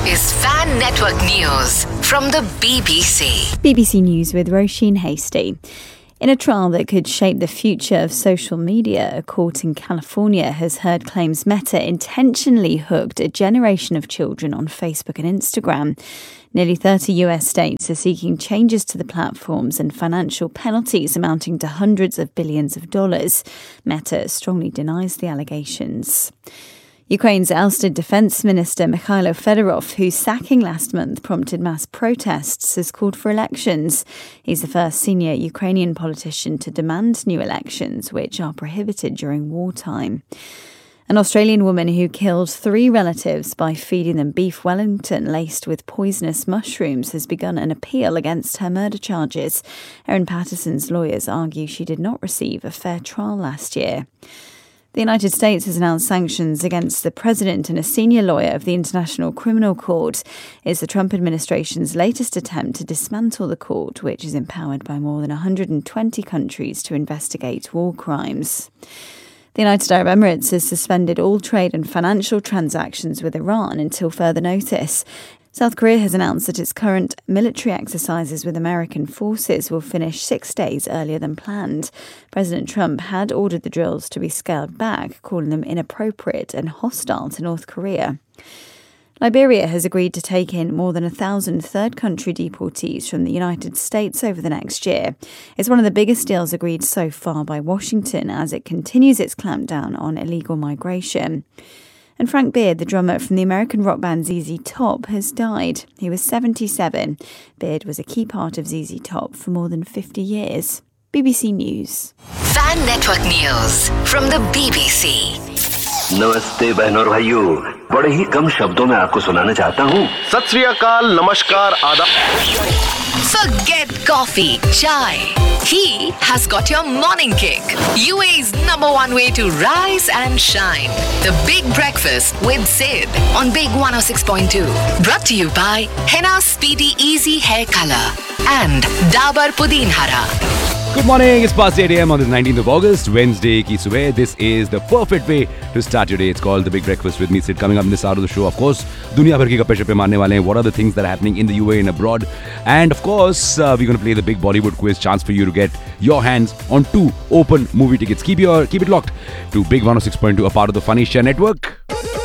is Fan Network News from the BBC. BBC News with Roisin Hasty. In a trial that could shape the future of social media, a court in California has heard claims Meta intentionally hooked a generation of children on Facebook and Instagram. Nearly 30 US states are seeking changes to the platforms and financial penalties amounting to hundreds of billions of dollars. Meta strongly denies the allegations. Ukraine's ousted Defence Minister Mikhailo Fedorov, whose sacking last month prompted mass protests, has called for elections. He's the first senior Ukrainian politician to demand new elections, which are prohibited during wartime. An Australian woman who killed 3 relatives by feeding them beef Wellington laced with poisonous mushrooms has begun an appeal against her murder charges. Erin Patterson's lawyers argue she did not receive a fair trial last year. The United States has announced sanctions against the president and a senior lawyer of the International Criminal Court. It's the Trump administration's latest attempt to dismantle the court, which is empowered by more than 120 countries to investigate war crimes. The United Arab Emirates has suspended all trade and financial transactions with Iran until further notice. South Korea has announced that its current military exercises with American forces will finish 6 days earlier than planned. President Trump had ordered the drills to be scaled back, calling them inappropriate and hostile to North Korea. Liberia has agreed to take in more than 1,000 third-country deportees from the United States over the next year. It's one of the biggest deals agreed so far by Washington as it continues its clampdown on illegal migration. And Frank Beard, the drummer from the American rock band ZZ Top, has died. He was 77. Beard was a key part of ZZ Top for more than 50 years. BBC News. Fan Network News from the BBC. नमस्ते बहनों और भाइयों, बड़े ही कम शब्दों में आपको सुनाना चाहता हूँ। सत श्री अकाल, नमस्कार, आदाब। Forget coffee, chai. He has got your morning kick. UAE's #1 way to rise and shine. The Big Breakfast with Sid on Big 106.2. Brought to you by Henna Speedy Easy Hair Color and Dabur Pudin Hara. Good morning, it's past 8 a.m. on the 19th of August, Wednesday ki subah. This is the perfect way to start your day. It's called The Big Breakfast with me, Sid. Coming up in this hour of the show, of course, दुनिया भर की गप्पे शप्पे मारने वाले हैं. What are the things that are happening in the UAE and abroad? And of course, we're going to play the big Bollywood quiz, chance for you to get your hands on 2 open movie tickets. Keep it locked to Big 106.2, a part of the Funny Share Network.